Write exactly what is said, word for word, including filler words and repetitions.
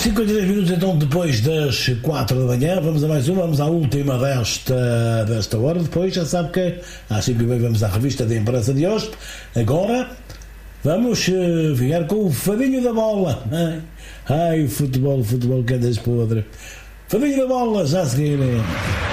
cinquenta e três minutos então depois das quatro da manhã. Vamos a mais uma, vamos à última desta, desta hora. Depois já sabe que às cinco e meia vamos à revista de imprensa de hoje. Agora vamos uh, ficar com o Fadinho da Bola. Ai, ai o futebol, o futebol que andas podre. Fadinho da Bola, já a seguir.